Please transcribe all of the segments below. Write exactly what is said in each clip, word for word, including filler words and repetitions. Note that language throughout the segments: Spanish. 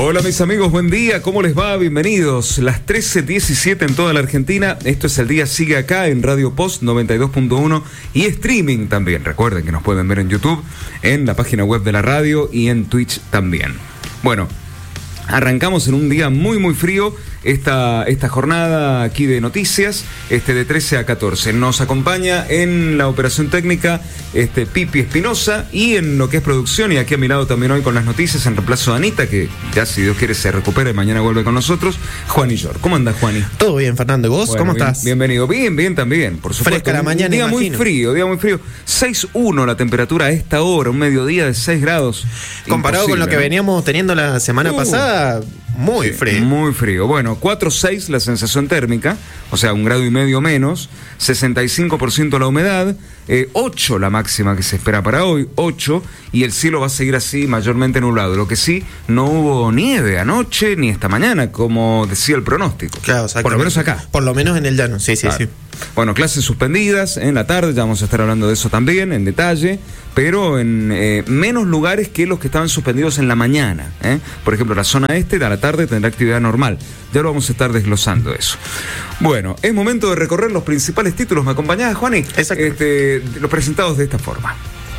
Hola mis amigos, buen día, ¿cómo les va? Bienvenidos. Las trece diecisiete en toda la Argentina. Esto es El Día Sigue Acá en Radio Post noventa y dos punto uno y streaming también. Recuerden que nos pueden ver en YouTube, en la página web de la radio y en Twitch también. Bueno, arrancamos en un día muy muy frío esta, esta jornada aquí de noticias, este de trece a catorce. Nos acompaña en la operación técnica este Pipi Espinosa y en lo que es producción, y aquí a mi lado también hoy con las noticias en reemplazo de Anita, que ya si Dios quiere se recupera y mañana vuelve con nosotros, Juan y Yor. ¿Cómo andas, Juani? Todo bien, Fernando, ¿y vos? Bueno, ¿Cómo bien, estás? Bienvenido, bien, bien también, por supuesto. Fresca la mañana, día imagino. muy frío, día muy frío. seis uno la temperatura a esta hora, un mediodía de seis grados. Comparado con lo que ¿no? veníamos teniendo la semana uh, pasada, muy sí, frío. Muy frío. Bueno, cuatro seis la sensación térmica, o sea, un grado y medio menos, sesenta y cinco por ciento la humedad, eh, ocho la máxima que se espera para hoy, ocho, y el cielo va a seguir así mayormente nublado. Lo que sí, no hubo nieve anoche ni esta mañana, como decía el pronóstico. Claro, por lo menos acá. Por lo menos en el llano, sí, sí, claro. sí. Bueno, clases suspendidas en la tarde, ya vamos a estar hablando de eso también en detalle, pero en eh, menos lugares que los que estaban suspendidos en la mañana, ¿eh? Por ejemplo, la zona este a la tarde tendrá actividad normal. Ya lo vamos a estar desglosando eso. Bueno, es momento de recorrer los principales títulos. ¿Me acompañás, Juani? Exacto. Este, los presentados de esta forma.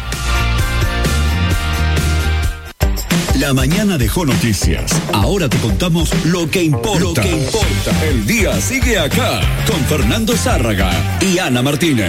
La mañana dejó noticias. Ahora te contamos lo que importa. Lo que importa. El día sigue acá con Fernando Zárraga y Ana Martínez.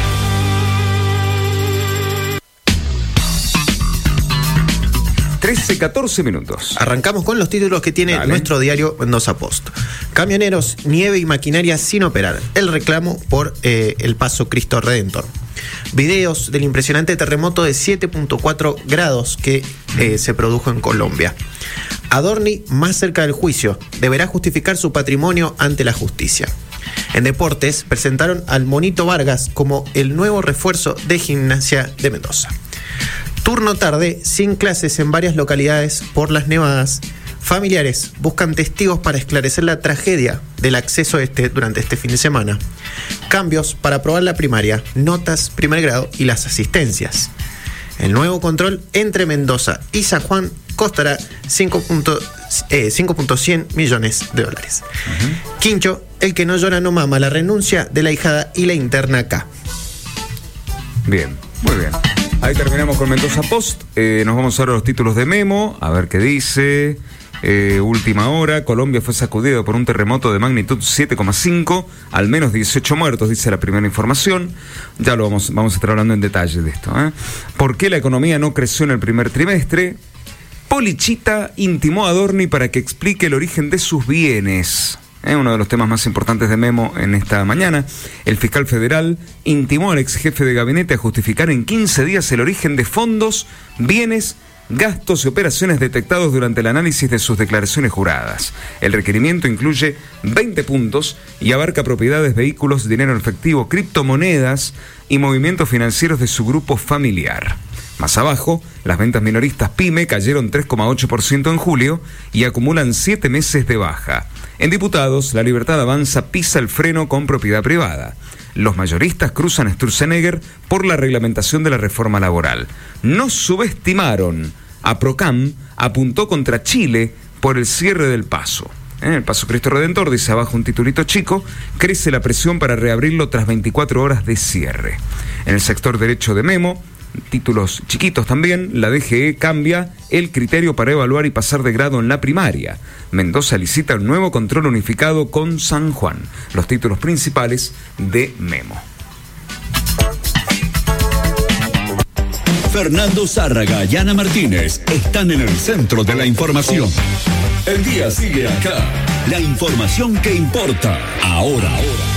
trece, catorce minutos. Arrancamos con los títulos que tiene Dale. nuestro diario Mendoza Post. Camioneros, nieve y maquinaria sin operar. El reclamo por eh, el paso Cristo Redentor. Videos del impresionante terremoto de siete punto cuatro grados que eh, se produjo en Colombia. Adorni más cerca del juicio. Deberá justificar su patrimonio ante la justicia. En deportes, presentaron al Monito Vargas como el nuevo refuerzo de Gimnasia de Mendoza. Turno tarde, sin clases en varias localidades por las nevadas. Familiares buscan testigos para esclarecer la tragedia del acceso este durante este fin de semana. Cambios para aprobar la primaria, notas, primer grado y las asistencias. El nuevo control entre Mendoza y San Juan costará cinco punto cien millones de dólares. Uh-huh. Quincho, el que no llora no mama, la renuncia de la hijada y la interna acá. Bien, muy bien. Ahí terminamos con Mendoza Post. Eh, nos vamos ahora a los títulos de Memo, a ver qué dice. Eh, última hora, Colombia fue sacudido por un terremoto de magnitud siete coma cinco, al menos dieciocho muertos, dice la primera información. Ya lo vamos, vamos a estar hablando en detalle de esto, ¿eh? ¿Por qué la economía no creció en el primer trimestre? Polichita intimó a Adorni para que explique el origen de sus bienes. Eh, uno de los temas más importantes de Memo en esta mañana. El fiscal federal intimó al ex jefe de gabinete a justificar en quince días el origen de fondos, bienes, gastos y operaciones detectados durante el análisis de sus declaraciones juradas. El requerimiento incluye veinte puntos y abarca propiedades, vehículos, dinero en efectivo, criptomonedas y movimientos financieros de su grupo familiar. Más abajo, las ventas minoristas PYME cayeron tres coma ocho por ciento en julio y acumulan siete meses de baja. En diputados, La Libertad Avanza pisa el freno con propiedad privada. Los mayoristas cruzan Sturzenegger por la reglamentación de la reforma laboral. No subestimaron. APROCAM apuntó contra Chile por el cierre del paso. En el paso Cristo Redentor, dice abajo un titulito chico, crece la presión para reabrirlo tras veinticuatro horas de cierre. En el sector derecho de Memo, títulos chiquitos también, la D G E cambia el criterio para evaluar y pasar de grado en la primaria. Mendoza licita un nuevo control unificado con San Juan. Los títulos principales de Memo. Fernando Zárraga y Ana Martínez están en el centro de la información. El día sigue acá. La información que importa ahora.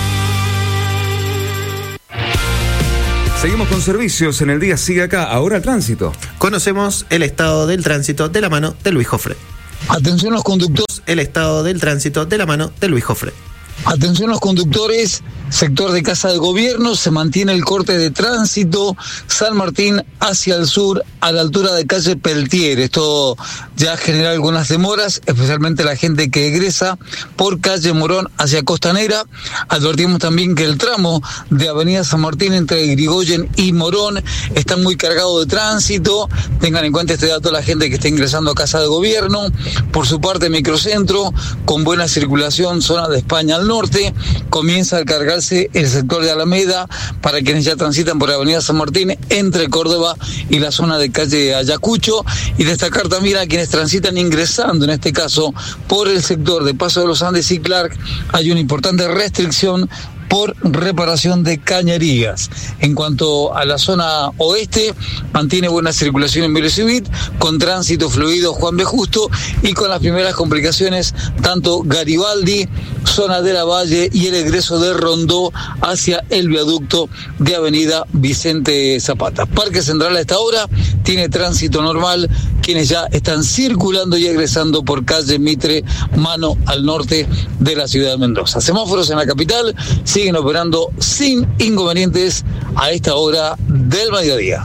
Seguimos con servicios en El Día Sigue Acá. Ahora el tránsito. Conocemos el estado del tránsito de la mano de Luis Jofre. Atención los conductores. El estado del tránsito de la mano de Luis Jofre. Atención los conductores, sector de Casa de Gobierno, se mantiene el corte de tránsito, San Martín hacia el sur, a la altura de calle Peltier. Esto ya genera algunas demoras, especialmente la gente que egresa por calle Morón hacia Costanera. Advertimos también que el tramo de Avenida San Martín entre Irigoyen y Morón está muy cargado de tránsito. Tengan en cuenta este dato la gente que está ingresando a Casa de Gobierno. Por su parte, Microcentro, con buena circulación, zona de España al norte, comienza a cargarse el sector de Alameda para quienes ya transitan por Avenida San Martín entre Córdoba y la zona de calle Ayacucho, y destacar también a quienes transitan ingresando, en este caso, por el sector de Paso de los Andes y Clark, hay una importante restricción por reparación de cañerías. En cuanto a la zona oeste, mantiene buena circulación en Velocibit, con tránsito fluido Juan B. Justo, y con las primeras complicaciones tanto Garibaldi, zona de la Valle, y el egreso de Rondó hacia el viaducto de Avenida Vicente Zapata. Parque Central a esta hora tiene tránsito normal, quienes ya están circulando y egresando por calle Mitre, mano al norte de la ciudad de Mendoza. Semáforos en la capital siguen operando sin inconvenientes a esta hora del mediodía.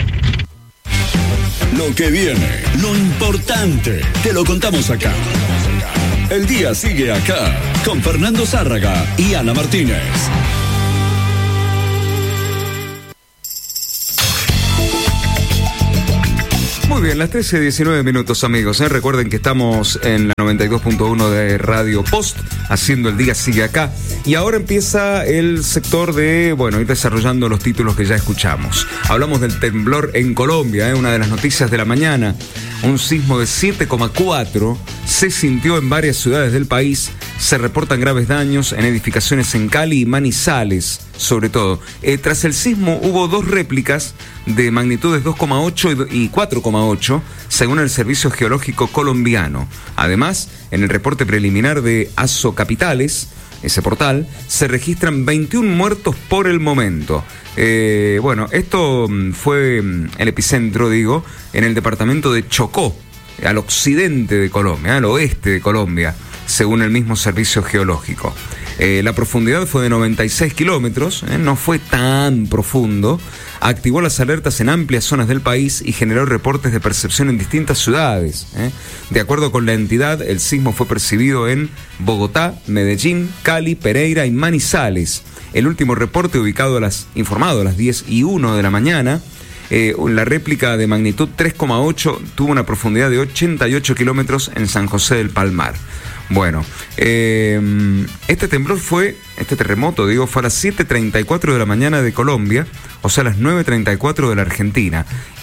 Lo que viene, lo importante, te lo contamos acá. El día sigue acá, con Fernando Zárraga y Ana Martínez. Muy bien, las trece diecinueve minutos, amigos. ¿eh? Recuerden que estamos en la noventa y dos punto uno de Radio Post, haciendo el día sigue acá. Y ahora empieza el sector de, bueno, ir desarrollando los títulos que ya escuchamos. Hablamos del temblor en Colombia, ¿eh? una de las noticias de la mañana. Un sismo de siete coma cuatro se sintió en varias ciudades del país. Se reportan graves daños en edificaciones en Cali y Manizales, sobre todo. Eh, tras el sismo hubo dos réplicas de magnitudes dos coma ocho y cuatro coma ocho, según el Servicio Geológico Colombiano. Además, en el reporte preliminar de ASO Capitales, ese portal, se registran veintiún muertos por el momento. Eh, bueno, esto fue el epicentro, digo, en el departamento de Chocó, al occidente de Colombia, al oeste de Colombia, según el mismo Servicio Geológico. Eh, la profundidad fue de noventa y seis kilómetros, eh, no fue tan profundo. Activó las alertas en amplias zonas del país y generó reportes de percepción en distintas ciudades. Eh. De acuerdo con la entidad, el sismo fue percibido en Bogotá, Medellín, Cali, Pereira y Manizales. El último reporte, ubicado a las, informado a las diez y uno de la mañana, eh, la réplica de magnitud tres coma ocho tuvo una profundidad de ochenta y ocho kilómetros en San José del Palmar. Bueno, eh, este temblor fue, este terremoto, digo, fue a las siete treinta y cuatro de la mañana de Colombia, o sea, a las nueve treinta y cuatro de la Argentina.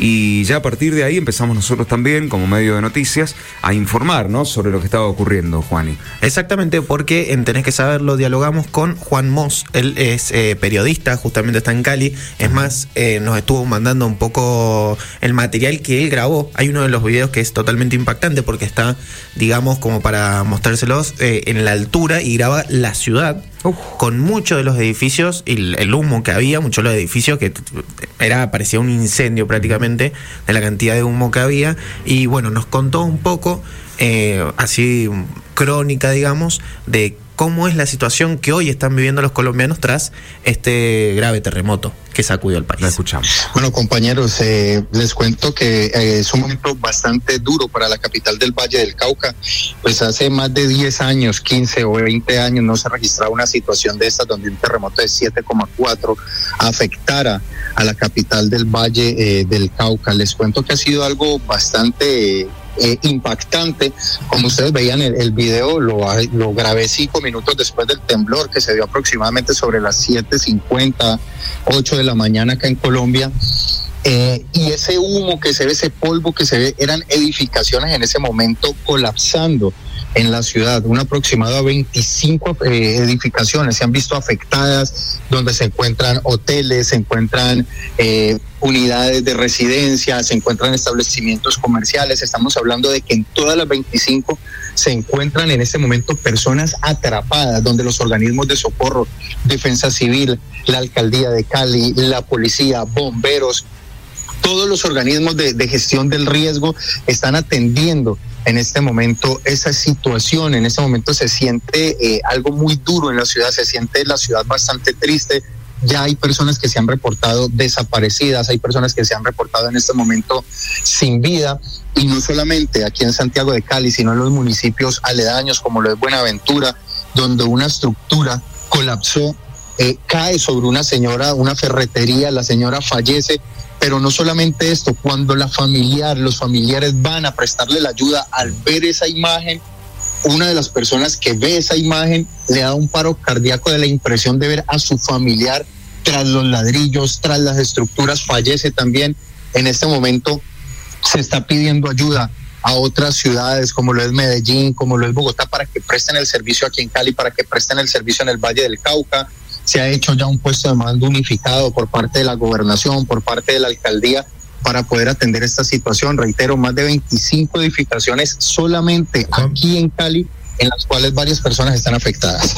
Y ya a partir de ahí empezamos nosotros también, como medio de noticias, a informar, ¿no?, sobre lo que estaba ocurriendo, Juani. Exactamente, porque en Tenés que Saberlo dialogamos con Juan Moss. Él es eh, periodista, justamente está en Cali. Es más, eh, nos estuvo mandando un poco el material que él grabó. Hay uno de los videos que es totalmente impactante porque está, digamos, como para mostrárselos eh, en la altura, y graba la ciudad. Uf. Con muchos de los edificios y el, el humo que había, muchos de los edificios que era parecía un incendio prácticamente de la cantidad de humo que había. Y bueno, nos contó un poco, eh, así crónica, digamos, de cómo es la situación que hoy están viviendo los colombianos tras este grave terremoto que sacudió al país. La escuchamos. Bueno, compañeros, eh, les cuento que eh, es un momento bastante duro para la capital del Valle del Cauca. Pues hace más de diez años, quince o veinte años, no se registraba una situación de esta donde un terremoto de siete coma cuatro afectara a la capital del Valle eh, del Cauca. Les cuento que ha sido algo bastante eh, Eh, impactante. Como ustedes veían el, el video, lo, lo grabé cinco minutos después del temblor que se dio aproximadamente sobre las siete cincuenta, ocho de la mañana acá en Colombia. Eh, y ese humo que se ve, ese polvo que se ve, eran edificaciones en ese momento colapsando en la ciudad. Un aproximado a veinticinco eh, edificaciones se han visto afectadas, donde se encuentran hoteles, se encuentran eh, unidades de residencia, se encuentran establecimientos comerciales. Estamos hablando de que en todas las veinticinco se encuentran en este momento personas atrapadas, donde los organismos de socorro, Defensa Civil, la Alcaldía de Cali, la policía, bomberos, todos los organismos de, de gestión del riesgo están atendiendo en este momento esa situación, en este momento se siente eh, algo muy duro en la ciudad, se siente la ciudad bastante triste. Ya hay personas que se han reportado desaparecidas, hay personas que se han reportado en este momento sin vida, y no solamente aquí en Santiago de Cali, sino en los municipios aledaños como lo es Buenaventura, donde una estructura colapsó, eh, cae sobre una señora, una ferretería, la señora fallece. Pero no solamente esto, cuando la familiar, los familiares van a prestarle la ayuda, al ver esa imagen, una de las personas que ve esa imagen le da un paro cardíaco de la impresión de ver a su familiar tras los ladrillos, tras las estructuras, fallece también. En este momento se está pidiendo ayuda a otras ciudades como lo es Medellín, como lo es Bogotá, para que presten el servicio aquí en Cali, para que presten el servicio en el Valle del Cauca. Se ha hecho ya un puesto de mando unificado por parte de la gobernación, por parte de la alcaldía, para poder atender esta situación. Reitero, más de veinticinco edificaciones solamente aquí en Cali, en las cuales varias personas están afectadas.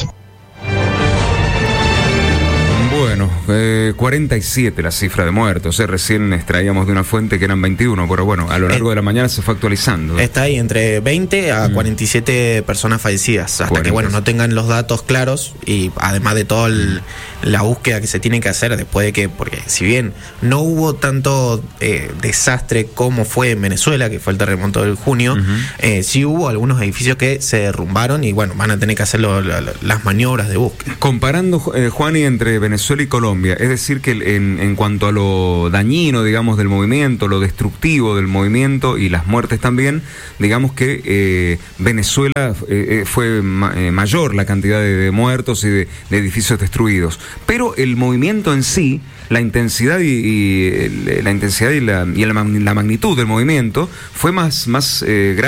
Bueno, eh, cuarenta y siete la cifra de muertos. Eh. Recién extraíamos de una fuente que eran veintiuno, pero bueno, a lo largo eh, de la mañana se fue actualizando. Está ahí entre veinte a mm. cuarenta y siete personas fallecidas, hasta cuarenta. Que bueno, no tengan los datos claros, y además de toda la búsqueda que se tiene que hacer después de que, porque si bien no hubo tanto eh, desastre como fue en Venezuela, que fue el terremoto del junio, uh-huh. eh, sí hubo algunos edificios que se derrumbaron y bueno, van a tener que hacer lo, lo, las maniobras de búsqueda. Comparando, eh, Juani, entre Venezuela y Colombia, es decir que en, en cuanto a lo dañino, digamos, del movimiento, lo destructivo del movimiento y las muertes también, digamos que eh, Venezuela eh, fue ma- eh, mayor la cantidad de, de muertos y de, de edificios destruidos, pero el movimiento en sí, la intensidad y, y la intensidad y la, y la, la magnitud del movimiento fue más, más eh, grave.